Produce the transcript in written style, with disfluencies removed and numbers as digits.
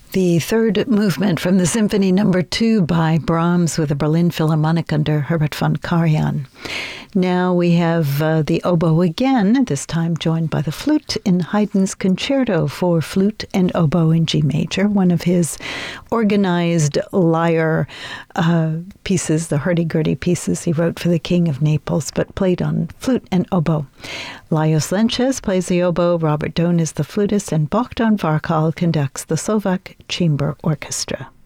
The third movement from the Symphony No. 2 by Brahms with the Berlin Philharmonic under Herbert von Karajan. Now we have the oboe again, this time joined by the flute in Haydn's Concerto for Flute and Oboe in G major, one of his organized lyre pieces, the hurdy-gurdy pieces he wrote for the King of Naples, but played on flute and oboe. Lajos Lenches plays the oboe, Robert Doan is the flutist, and Bogdan Varkal conducts the Slovak Chamber Orchestra.